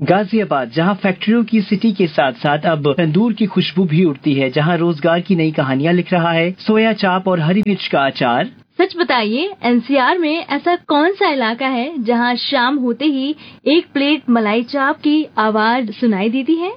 गाजियाबाद, जहां फैक्ट्रियों की सिटी के साथ साथ अब तंदूर की खुशबू भी उड़ती है, जहां रोजगार की नई कहानियां लिख रहा है सोया चाप और हरी मिर्च का अचार। सच बताइए, एनसीआर में ऐसा कौन सा इलाका है जहां शाम होते ही एक प्लेट मलाई चाप की आवाज सुनाई देती है?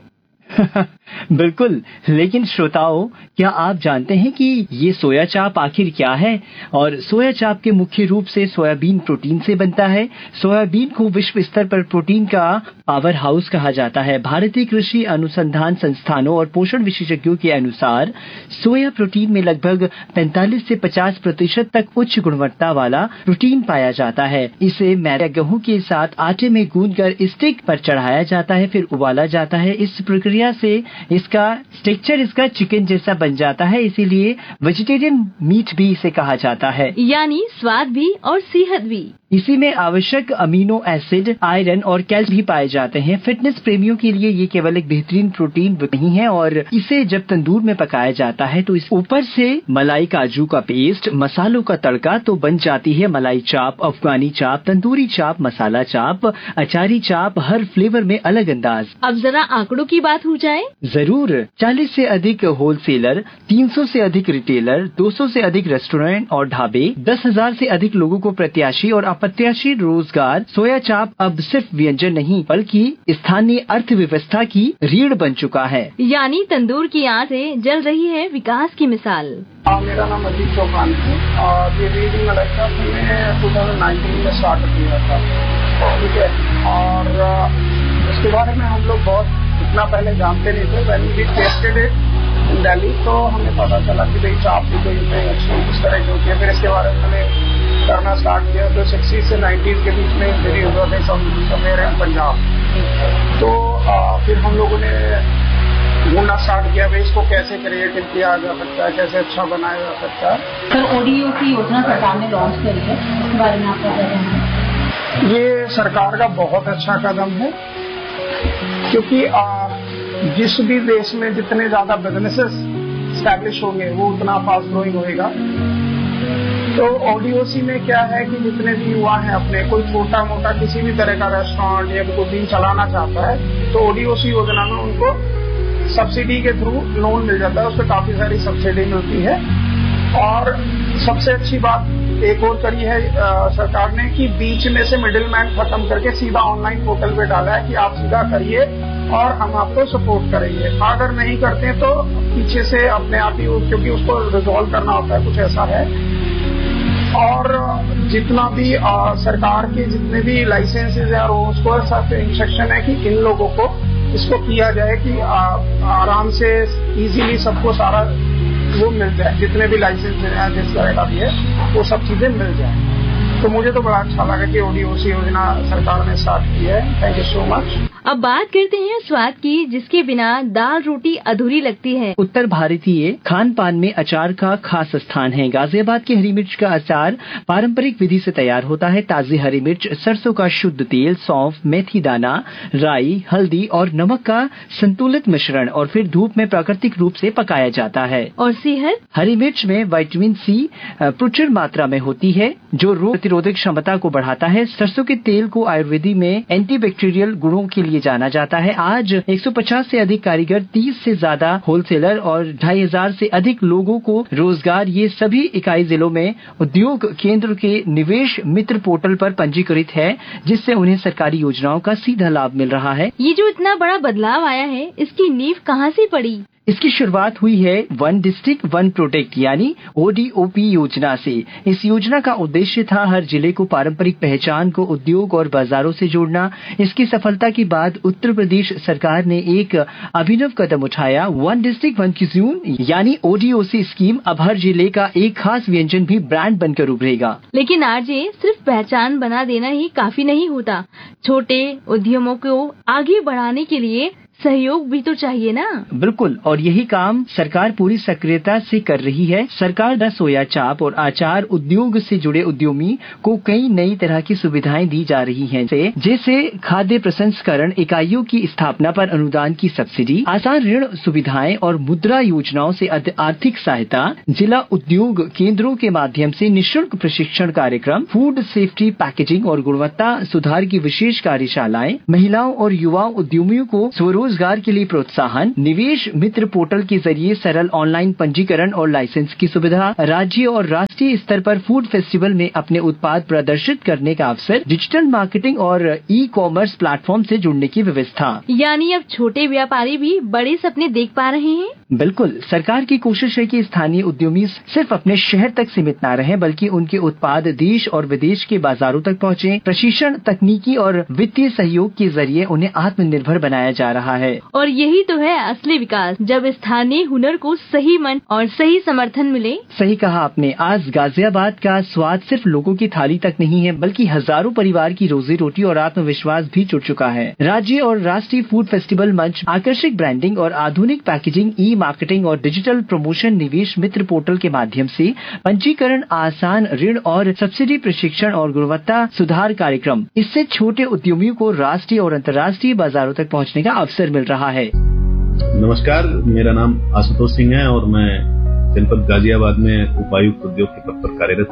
बिल्कुल, लेकिन श्रोताओं, क्या आप जानते हैं कि ये सोया चाप आखिर क्या है? और सोया चाप के मुख्य रूप से सोयाबीन प्रोटीन से बनता है। सोयाबीन को विश्व स्तर पर प्रोटीन का पावर हाउस कहा जाता है। भारतीय कृषि अनुसंधान संस्थानों और पोषण विशेषज्ञों के अनुसार सोया प्रोटीन में लगभग 45 से 50% तक उच्च गुणवत्ता वाला प्रोटीन पाया जाता है। इसे मैदा गेहूं के साथ आटे में गूंदकर स्टिक पर चढ़ाया जाता है, फिर उबाला जाता है। इस प्रक्रिया से इसका स्ट्रक्चर इसका चिकन जैसा बन जाता है, इसीलिए वेजिटेरियन मीट भी इसे कहा जाता है। यानी स्वाद भी और सेहत भी। इसी में आवश्यक अमीनो एसिड, आयरन और कैल्शियम भी पाए जाते हैं। फिटनेस प्रेमियों के लिए ये केवल एक बेहतरीन प्रोटीन नहीं है, और इसे जब तंदूर में पकाया जाता है तो इस ऊपर से मलाई काजू का पेस्ट, मसालों का तड़का, तो बन जाती है मलाई चाप, अफगानी चाप, तंदूरी चाप, मसाला चाप, अचारी चाप, हर फ्लेवर में अलग अंदाज। अब जरा आंकड़ों की बात हो जाए। जरूर। 40 से अधिक होलसेलर, 300 से अधिक रिटेलर, 200 से अधिक रेस्टोरेंट और ढाबे, 10,000 से अधिक लोगों को प्रत्याशी और अप्रत्याशी रोजगार। सोया चाप अब सिर्फ व्यंजन नहीं बल्कि स्थानीय अर्थव्यवस्था की रीढ़ बन चुका है। यानी तंदूर की आंच से जल रही है विकास की मिसाल। मेरा नाम अजीत चौहान है और ये रीडिंग अलेक्सा मैंने 2019 में स्टार्ट किया था, ठीक है। और इसके बारे में हम लोग बहुत इतना पहले जानते नहीं थे। When we tested it in Delhi तो हमें पता चला कि भाई चाप भी कोई अच्छी इस तरह की होती है। फिर इसके बारे में मैंने करना स्टार्ट किया तो 60 से 90s के बीच में इंजरी हुआ था समवेयर इन पंजाब। तो फिर हम लोगों ने ढूंढना स्टार्ट किया भाई इसको कैसे क्रिएटिव किया जा सकता है, कैसे अच्छा बनाया जा सकता है। सर, ओडीओ की योजना सरकार ने लॉन्च करी है, इसके बारे में आपका क्या कहना है? ये सरकार का बहुत अच्छा कदम है, क्योंकि जिस भी देश में जितने ज्यादा बिजनेसेस स्टैब्लिश होंगे वो उतना फास्ट ग्रोइंग होएगा। तो ओडीओसी में क्या है कि जितने भी युवा हैं अपने, कोई छोटा मोटा किसी भी तरह का रेस्टोरेंट या कुछ भी चलाना चाहता है तो ओडीओसी योजना में उनको सब्सिडी के थ्रू लोन मिल जाता है। उसमें काफी सारी सब्सिडी मिलती है। और सबसे अच्छी बात एक और करी है सरकार ने कि बीच में से मिडिल मैन खत्म करके सीधा ऑनलाइन पोर्टल पे डाला है कि आप सीधा करिए और हम आपको सपोर्ट करेंगे। अगर नहीं करते तो पीछे से अपने आप ही, क्योंकि उसको रिजॉल्व करना होता है, कुछ ऐसा है। और जितना भी सरकार के जितने भी लाइसेंसेज है उसको सब इंस्ट्रक्शन है कि इन लोगों को इसको किया जाए कि आराम से इजीली सबको सारा वो मिल जाए, जितने भी लाइसेंस हैं जिस तरह का भी है वो सब चीजें मिल जाए। तो मुझे तो बड़ा अच्छा लगा कि ओडीओसी योजना सरकार ने स्टार्ट की है। Thank you so much. अब बात करते हैं स्वाद की, जिसके बिना दाल रोटी अधूरी लगती है। उत्तर भारतीय खान पान में अचार का खास स्थान है। गाजियाबाद की हरी मिर्च का अचार पारंपरिक विधि से तैयार होता है। ताजी हरी मिर्च, सरसों का शुद्ध तेल, सौंफ, मेथी दाना, राई, हल्दी और नमक का संतुलित मिश्रण और फिर धूप में प्राकृतिक रूप से पकाया जाता है। और सेहत? हरी मिर्च में विटामिन सी प्रचुर मात्रा में होती है जो रोग प्रतिरोधक क्षमता को बढ़ाता है। सरसों के तेल को आयुर्वेद में एंटीबैक्टीरियल गुणों के लिए जाना जाता है। आज 150 से अधिक कारीगर, 30 से ज्यादा होलसेलर और 2,500 से अधिक लोगों को रोजगार। ये सभी इकाई जिलों में उद्योग केंद्र के निवेश मित्र पोर्टल पर पंजीकृत है, जिससे उन्हें सरकारी योजनाओं का सीधा लाभ मिल रहा है। ये जो इतना बड़ा बदलाव आया है, इसकी नींव कहाँ से पड़ी? इसकी शुरुआत हुई है वन डिस्ट्रिक्ट वन प्रोटेक्ट यानी ODOP योजना से। इस योजना का उद्देश्य था हर जिले को पारंपरिक पहचान को उद्योग और बाजारों से जोड़ना। इसकी सफलता के बाद उत्तर प्रदेश सरकार ने एक अभिनव कदम उठाया। वन डिस्ट्रिक्ट वन क्यूजीन यानी ODOC स्कीम अब हर जिले का एक खास व्यंजन भी ब्रांड बनकर उभरेगा। लेकिन आरजे, सिर्फ पहचान बना देना ही काफी नहीं होता। छोटे उद्यमों को आगे बढ़ाने के लिए सहयोग भी तो चाहिए ना। बिल्कुल, और यही काम सरकार पूरी सक्रियता से कर रही है। सरकार द्वारा सोया चाप और आचार उद्योग से जुड़े उद्यमी को कई नई तरह की सुविधाएं दी जा रही हैं, जैसे खाद्य प्रसंस्करण इकाइयों की स्थापना पर अनुदान की सब्सिडी, आसान ऋण सुविधाएं और मुद्रा योजनाओं से आर्थिक सहायता, जिला उद्योग केंद्रों के माध्यम से निःशुल्क प्रशिक्षण कार्यक्रम, फूड सेफ्टी पैकेजिंग और गुणवत्ता सुधार की विशेष कार्यशालाएं, महिलाओं और युवा उद्यमियों को स्वरोजगार के लिए प्रोत्साहन, निवेश मित्र पोर्टल के जरिए सरल ऑनलाइन पंजीकरण और लाइसेंस की सुविधा, राज्य और राष्ट्रीय स्तर पर फूड फेस्टिवल में अपने उत्पाद प्रदर्शित करने का अवसर, डिजिटल मार्केटिंग और ई कॉमर्स प्लेटफॉर्म से जुड़ने की व्यवस्था। यानी अब छोटे व्यापारी भी बड़े सपने देख पा रहे हैं। बिल्कुल, सरकार की कोशिश है कि स्थानीय उद्यमी सिर्फ अपने शहर तक सीमित न रहें, बल्कि उनके उत्पाद देश और विदेश के बाजारों तक पहुंचे। प्रशिक्षण, तकनीकी और वित्तीय सहयोग के जरिए उन्हें आत्मनिर्भर बनाया जा रहा है। और यही तो है असली विकास, जब स्थानीय हुनर को सही मन और सही समर्थन मिले। सही कहा आपने। आज गाजियाबाद का स्वाद सिर्फ लोगों की थाली तक नहीं है, बल्कि हजारों परिवार की रोजी रोटी और आत्मविश्वास भी जुड़ चुका है। राज्य और राष्ट्रीय फूड फेस्टिवल मंच, आकर्षक ब्रांडिंग और आधुनिक पैकेजिंग, ई मार्केटिंग और डिजिटल प्रमोशन, निवेश मित्र पोर्टल के माध्यम से पंजीकरण, आसान ऋण और सब्सिडी, प्रशिक्षण और गुणवत्ता सुधार कार्यक्रम, इससे छोटे उद्यमियों को राष्ट्रीय और अंतर्राष्ट्रीय बाजारों तक पहुंचने का अवसर मिल रहा है। नमस्कार, मेरा नाम आशुतोष सिंह है और मैं जनपद गाजियाबाद में उपायुक्त उद्योग के पद पर कार्यरत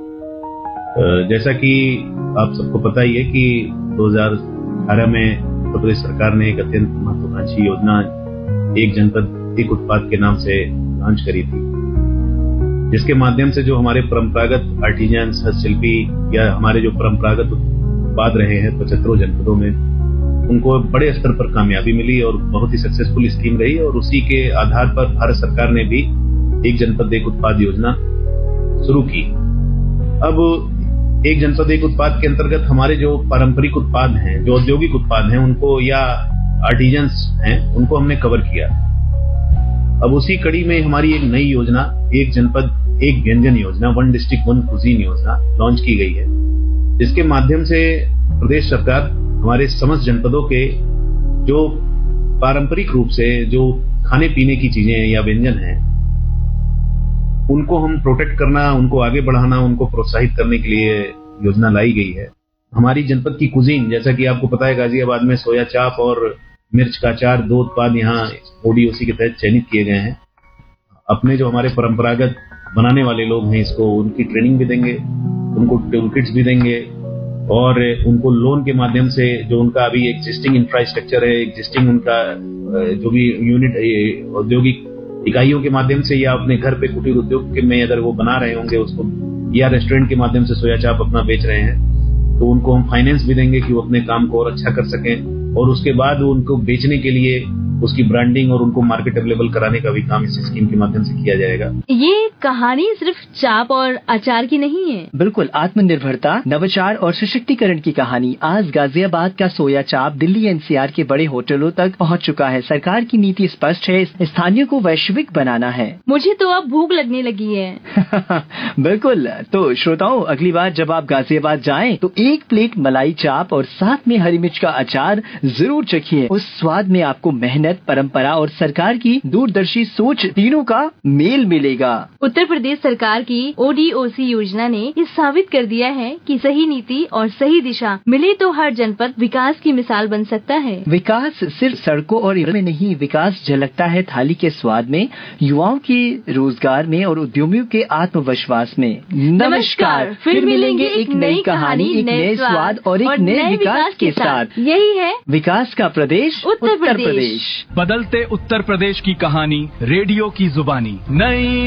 हूँ। जैसा कि आप सबको पता ही है कि 2018 में उत्तर प्रदेश सरकार ने एक अत्यंत महत्वाकांक्षी योजना एक जनपद एक उत्पाद के नाम से लॉन्च करी थी, जिसके माध्यम से जो हमारे परंपरागत आर्टिजन्स, हस्तशिल्पी या हमारे जो परंपरागत उत्पाद रहे हैं 75 जनपदों में, उनको बड़े स्तर पर कामयाबी मिली और बहुत ही सक्सेसफुल स्कीम रही। और उसी के आधार पर भारत सरकार ने भी एक जनपद एक उत्पाद योजना शुरू की। अब एक जनपद एक उत्पाद के अंतर्गत हमारे जो पारंपरिक उत्पाद हैं, जो औद्योगिक उत्पाद हैं, उनको या आर्टिजन्स हैं, उनको हमने कवर किया। अब उसी कड़ी में हमारी एक नई योजना, एक जनपद एक व्यंजन योजना, वन डिस्ट्रिक्ट वन कुजीन योजना लॉन्च की गई है, जिसके माध्यम से प्रदेश सरकार हमारे समस्त जनपदों के जो पारंपरिक रूप से जो खाने पीने की चीजें या व्यंजन हैं, उनको हम प्रोटेक्ट करना, उनको आगे बढ़ाना, उनको प्रोत्साहित करने के लिए योजना लाई गई है। हमारी जनपद की कुजीन, जैसा कि आपको पता है, गाजियाबाद में सोया चाप और मिर्च का अचार, 2 उत्पाद यहाँ ओडीओसी के तहत चयनित किए गए हैं। अपने जो हमारे परंपरागत बनाने वाले लोग हैं, इसको उनकी ट्रेनिंग भी देंगे, उनको टूल किट्स भी देंगे और उनको लोन के माध्यम से जो उनका अभी एग्जिस्टिंग इंफ्रास्ट्रक्चर है, एग्जिस्टिंग उनका जो भी यूनिट औद्योगिक इकाइयों के माध्यम से या अपने घर पे कुटीर उद्योग में अगर वो बना रहे होंगे उसको, या रेस्टोरेंट के माध्यम से सोया चाप अपना बेच रहे हैं, तो उनको हम फाइनेंस भी देंगे कि वो अपने काम को और अच्छा कर सकें। और उसके बाद उनको बेचने के लिए उसकी ब्रांडिंग और उनको मार्केट अवेलेबल कराने का भी काम इस स्कीम के माध्यम से किया जाएगा। ये कहानी सिर्फ चाप और अचार की नहीं है। बिल्कुल, आत्मनिर्भरता, नवाचार और सशक्तिकरण की कहानी। आज गाजियाबाद का सोया चाप दिल्ली एनसीआर के बड़े होटलों तक पहुंच चुका है। सरकार की नीति स्पष्ट है, स्थानीय को वैश्विक बनाना है। मुझे तो अब भूख लगने लगी है। बिल्कुल, तो श्रोताओं, अगली बार जब आप गाजियाबाद जाएं तो 1 प्लेट मलाई चाप और साथ में हरी मिर्च का अचार जरूर चखिए। उस स्वाद में आपको मेहनत, परंपरा और सरकार की दूरदर्शी सोच तीनों का मेल मिलेगा। उत्तर प्रदेश सरकार की ओडीओसी योजना ने ये साबित कर दिया है कि सही नीति और सही दिशा मिले तो हर जनपद विकास की मिसाल बन सकता है। विकास सिर्फ सड़कों और में नहीं, विकास झलकता है थाली के स्वाद में, युवाओं के रोजगार में और उद्यमियों के आत्मविश्वास में। नमस्कार, फिर मिलेंगे एक नई कहानी, एक नए स्वाद और एक नए विकास के साथ। यही है विकास का प्रदेश, उत्तर प्रदेश। बदलते उत्तर प्रदेश की कहानी, रेडियो की जुबानी। नई